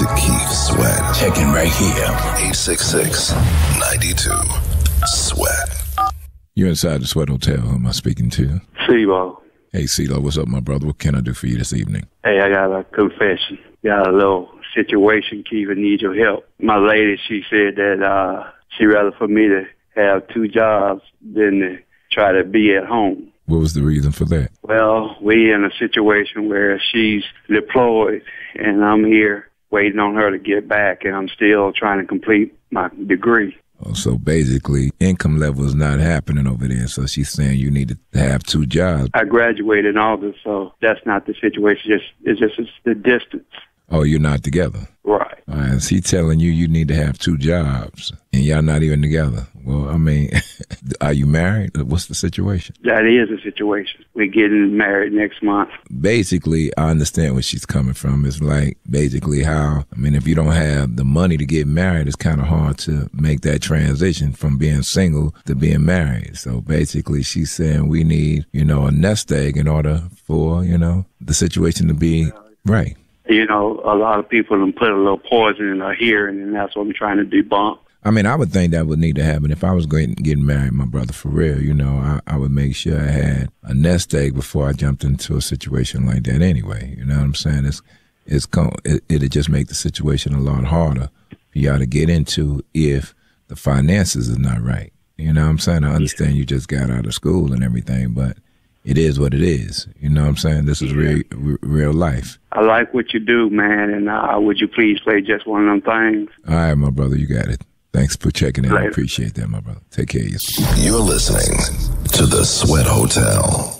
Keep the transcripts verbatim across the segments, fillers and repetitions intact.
to Keith Sweat. Checking right here. eight six six, nine two, sweat. You're inside the Sweat Hotel. Who am I speaking to? CeeLo. Hey, CeeLo, what's up, my brother? What can I do for you this evening? Hey, I got a confession. Got a little situation, Keith, and need your help. My lady, she said that uh, she'd rather for me to have two jobs than to try to be at home. What was the reason for that? Well, we in a situation where she's deployed, and I'm here waiting on her to get back, and I'm still trying to complete my degree. Oh, so basically, income level is not happening over there, so she's saying you need to have two jobs. I graduated in August, so that's not the situation. Just It's just it's the distance. Oh, you're not together? Right. All right, is he telling you you need to have two jobs, and y'all not even together? Well, I mean, are you married? What's the situation? That is the situation. We're getting married next month. Basically, I understand where she's coming from. It's like basically how, I mean, if you don't have the money to get married, it's kind of hard to make that transition from being single to being married. So basically, she's saying we need, you know, a nest egg in order for, you know, the situation to be right. You know, a lot of people have put a little poison in her hearing, and that's what I'm trying to debunk. I mean, I would think that would need to happen. If I was going getting married, my brother, for real, you know, I, I would make sure I had a nest egg before I jumped into a situation like that anyway. You know what I'm saying? It's, it's it, it'd just make the situation a lot harder for y'all to get into if the finances is not right. You know what I'm saying? I understand you just got out of school and everything, but it is what it is. You know what I'm saying? This is real, real life. I like what you do, man, and uh, would you please play just one of them things? All right, my brother, you got it. Thanks for checking in. Later. I appreciate that, my brother. Take care of yourself. You're listening to The Sweat Hotel.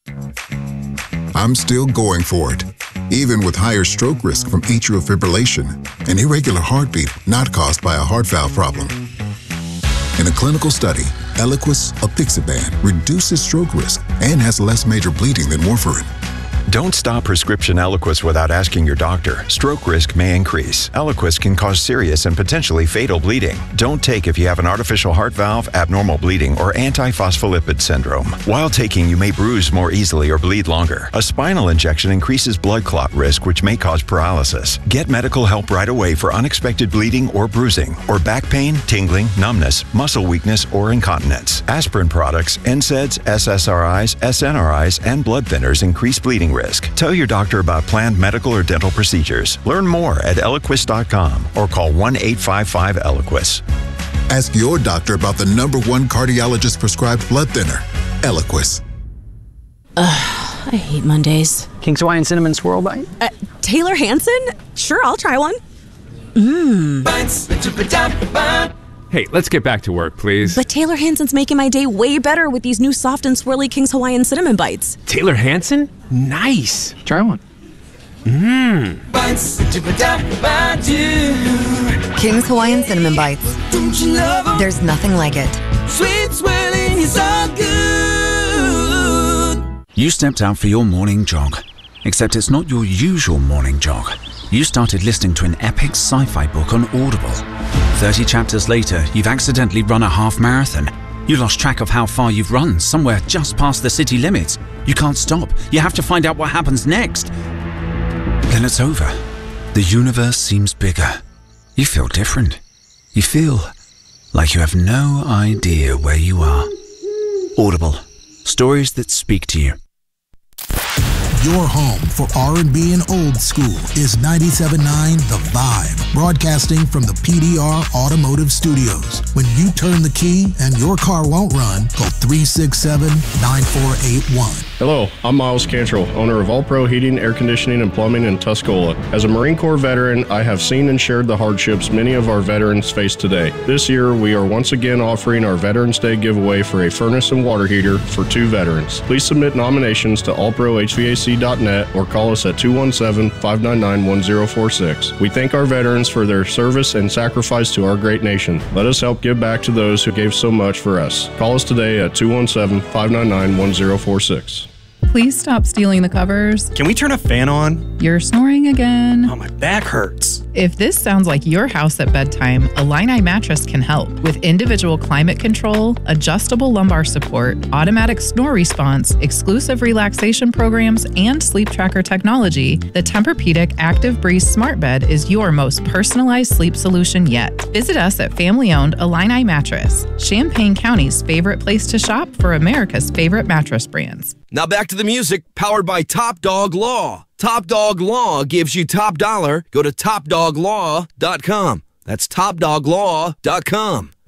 I'm still going for it, even with higher stroke risk from atrial fibrillation, an irregular heartbeat not caused by a heart valve problem. In a clinical study, Eliquis apixaban reduces stroke risk and has less major bleeding than warfarin. Don't stop prescription Eliquis without asking your doctor. Stroke risk may increase. Eliquis can cause serious and potentially fatal bleeding. Don't take if you have an artificial heart valve, abnormal bleeding, or antiphospholipid syndrome. While taking, you may bruise more easily or bleed longer. A spinal injection increases blood clot risk, which may cause paralysis. Get medical help right away for unexpected bleeding or bruising, or back pain, tingling, numbness, muscle weakness, or incontinence. Aspirin products, N SAIDs, S S R Is, S N R Is, and blood thinners increase bleeding risk. Tell your doctor about planned medical or dental procedures. Learn more at Eliquis dot com or call one eight five five Eliquis. Ask your doctor about the number one cardiologist prescribed blood thinner, Eliquis. Ugh, I hate Mondays. King's Hawaiian Cinnamon Swirl Bite? Uh, Taylor Hanson? Sure, I'll try one. Mmm. Hey, let's get back to work, please. But Taylor Hanson's making my day way better with these new soft and swirly King's Hawaiian Cinnamon Bites. Taylor Hanson? Nice. Try one. Mmm. King's Hawaiian Cinnamon Bites. Don't you love 'em? There's nothing like it. Sweet swirling is all good. You stepped out for your morning jog, except it's not your usual morning jog. You started listening to an epic sci-fi book on Audible. thirty chapters later, you've accidentally run a half marathon. You lost track of how far you've run, somewhere just past the city limits. You can't stop. You have to find out what happens next. Then it's over. The universe seems bigger. You feel different. You feel like you have no idea where you are. Audible. Stories that speak to you. Your home for R and B and old school is ninety-seven point nine The Vibe, broadcasting from the P D R Automotive Studios. When you turn the key and your car won't run, call three six seven, nine four eight one. Hello, I'm Miles Cantrell, owner of All Pro Heating, Air Conditioning, and Plumbing in Tuscola. As a Marine Corps veteran, I have seen and shared the hardships many of our veterans face today. This year, we are once again offering our Veterans Day giveaway for a furnace and water heater for two veterans. Please submit nominations to all pro H V A C dot net or call us at two one seven, five nine nine, one zero four six. We thank our veterans for their service and sacrifice to our great nation. Let us help give back to those who gave so much for us. Call us today at two one seven, five nine nine, one zero four six. Please stop stealing the covers. Can we turn a fan on? You're snoring again. Oh, my back hurts. If this sounds like your house at bedtime, Illini Mattress can help. With individual climate control, adjustable lumbar support, automatic snore response, exclusive relaxation programs, and sleep tracker technology, the Tempur-Pedic Active Breeze Smart Bed is your most personalized sleep solution yet. Visit us at family-owned Illini Mattress, Champaign County's favorite place to shop for America's favorite mattress brands. Now back to the music, powered by Top Dog Law. Top Dog Law gives you top dollar. Go to top dog law dot com. That's top dog law dot com.